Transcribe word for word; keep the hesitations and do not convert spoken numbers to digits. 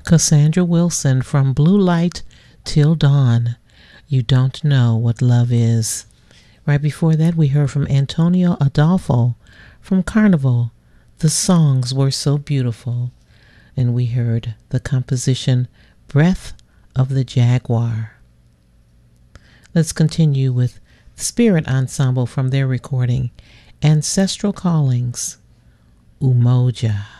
Cassandra Wilson from Blue Light Till Dawn. You Don't Know What Love Is. Right before that, we heard from Antonio Adolfo from Carnival. The Songs Were So Beautiful. And we heard the composition Breath of the Jaguar. Let's continue with Spirit Ensemble from their recording Ancestral Callings, Umoja.